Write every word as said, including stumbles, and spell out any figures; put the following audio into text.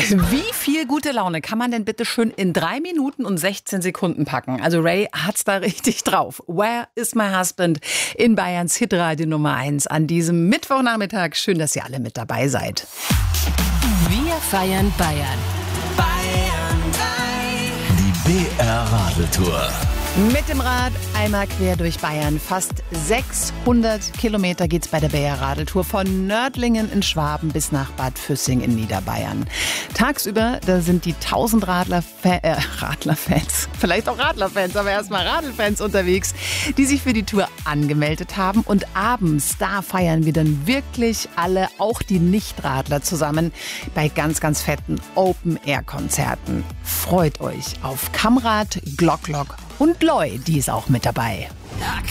Wie viel gute Laune kann man denn bitte schön in drei Minuten und sechzehn Sekunden packen? Also Ray hat's da richtig drauf. Where is my husband? In Bayerns Hitradio Nummer eins an diesem Mittwochnachmittag. Schön, dass ihr alle mit dabei seid. Wir feiern Bayern. Bayern drei. Die B R-Radeltour. Mit dem Rad einmal quer durch Bayern. Fast sechshundert Kilometer geht's bei der B R-Radeltour von Nördlingen in Schwaben bis nach Bad Füssing in Niederbayern. Tagsüber, da sind die tausend Radler äh, Radlerfans, vielleicht auch Radlerfans, aber erstmal Radlfans unterwegs, die sich für die Tour angemeldet haben. Und abends, da feiern wir dann wirklich alle, auch die Nicht-Radler zusammen, bei ganz, ganz fetten Open-Air-Konzerten. Freut euch auf Kamrad, Glocklock und Loy, die ist auch mit dabei. Ja